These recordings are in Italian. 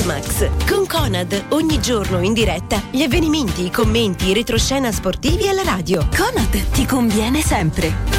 Sportmax con Conad, ogni giorno in diretta gli avvenimenti, i commenti, i retroscena sportivi alla radio. Conad ti conviene sempre.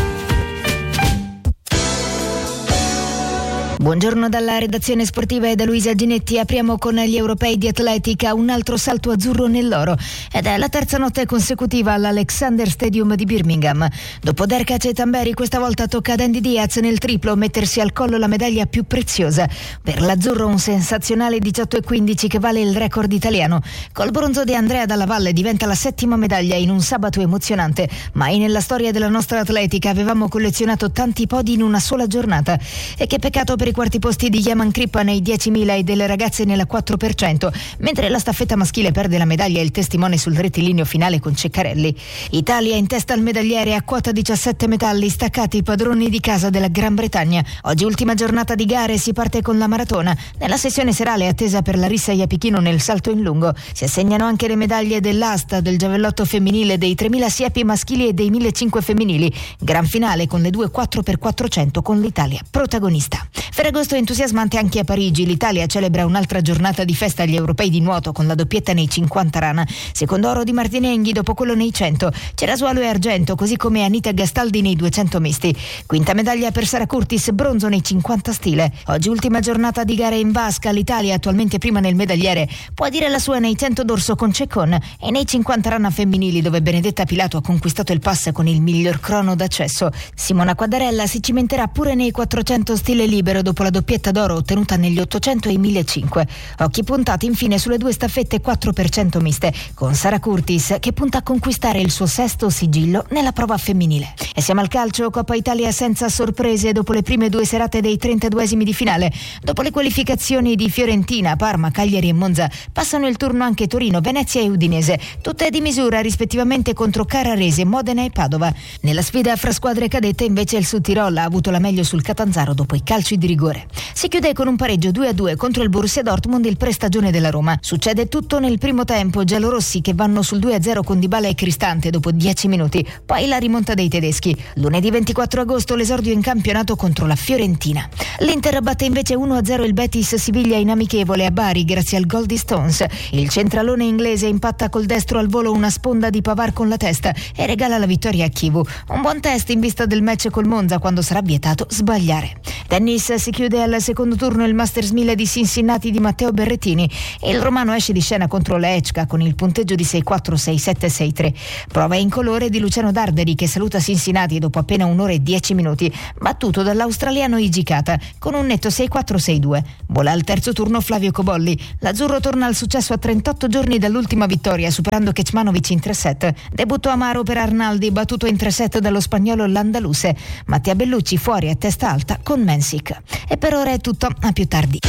Buongiorno dalla redazione sportiva e da Luisa Ginetti. Apriamo con gli europei di atletica, un altro salto azzurro nell'oro ed è la terza notte consecutiva all'Alexander Stadium di Birmingham. Dopo Derkac e Tamberi, questa volta tocca ad Andy Diaz nel triplo mettersi al collo la medaglia più preziosa. Per l'azzurro un sensazionale 18,15 che vale il record italiano. Col bronzo di Andrea Dalla Valle diventa la settima medaglia in un sabato emozionante. Mai nella storia della nostra atletica avevamo collezionato tanti podi in una sola giornata. E che peccato per i quarti posti di Yaman Crippa nei 10.000 e delle ragazze nella 4%, mentre la staffetta maschile perde la medaglia e il testimone sul rettilineo finale con Ceccarelli. Italia in testa al medagliere a quota 17 metalli, staccati padroni di casa della Gran Bretagna. Oggi ultima giornata di gare, si parte con la maratona. Nella sessione serale attesa per Larissa Iapichino nel salto in lungo. Si assegnano anche le medaglie dell'asta, del giavellotto femminile, dei 3.000 siepi maschili e dei 1.500 femminili. Gran finale con le due 4x400 con l'Italia protagonista. Ferragosto entusiasmante anche a Parigi. L'Italia celebra un'altra giornata di festa agli europei di nuoto con la doppietta nei 50 rana. Secondo oro di Martinenghi dopo quello nei 100. Cerasualo e argento, così come Anita Gastaldi nei 200 misti. Quinta medaglia per Sara Curtis, bronzo nei 50 stile. Oggi ultima giornata di gare in vasca. L'Italia, attualmente prima nel medagliere, può dire la sua nei 100 dorso con Ceccon e nei 50 rana femminili, dove Benedetta Pilato ha conquistato il pass con il miglior crono d'accesso. Simona Quadarella si cimenterà pure nei 400 stile libero dopo la doppietta d'oro ottenuta negli 800 e i 1500. Occhi puntati infine sulle due staffette 4% miste, con Sara Curtis che punta a conquistare il suo sesto sigillo nella prova femminile. E siamo al calcio, Coppa Italia senza sorprese dopo le prime due serate dei 32esimi di finale. Dopo le qualificazioni di Fiorentina, Parma, Cagliari e Monza, passano il turno anche Torino, Venezia e Udinese, tutte di misura rispettivamente contro Carrarese, Modena e Padova. Nella sfida fra squadre cadette invece il Südtirol ha avuto la meglio sul Catanzaro dopo i calci di rigore. Si chiude con un pareggio 2-2 contro il Borussia Dortmund, il prestagione della Roma. Succede tutto nel primo tempo, giallorossi che vanno sul 2-0 con Dybala e Cristante dopo 10 minuti, poi la rimonta dei tedeschi. Lunedì 24 agosto l'esordio in campionato contro la Fiorentina. L'Inter batte invece 1-0 il Betis Siviglia in amichevole a Bari grazie al gol di Stones. Il centralone inglese impatta col destro al volo una sponda di Pavard con la testa e regala la vittoria a Chivu. Un buon test in vista del match col Monza, quando sarà vietato sbagliare. Tennis, si chiude al secondo turno il Masters 1000 di Cincinnati di Matteo Berrettini e il romano esce di scena contro Lehečka con il punteggio di 6-4, 6-7, 6-3. Prova in colore di Luciano Darderi che saluta Cincinnati dopo appena un'ora e 10 minuti, battuto dall'australiano Hijikata con un netto 6-4, 6-2. Vola al terzo turno Flavio Cobolli. L'azzurro torna al successo a 38 giorni dall'ultima vittoria, superando Kecmanovic in 3 set. Debutto amaro per Arnaldi, battuto in 3 set dallo spagnolo Landaluse. Mattia Bellucci fuori a testa alta con Mensik. E per ora è tutto, a più tardi.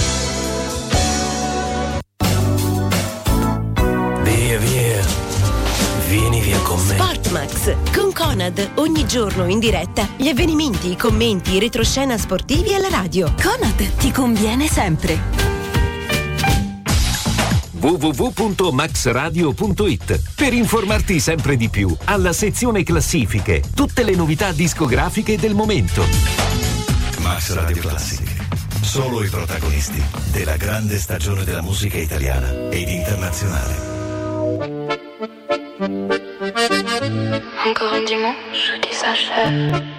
Via via, vieni via con me. Sportmax con Conad, ogni giorno in diretta gli avvenimenti, i commenti, i retroscena sportivi alla radio. Conad ti conviene sempre. www.maxradio.it per informarti sempre di più. Alla sezione classifiche, tutte le novità discografiche del momento. Max Radio Classic. Solo i protagonisti della grande stagione della musica italiana ed internazionale. Encore un dimanche, je dis ça cher.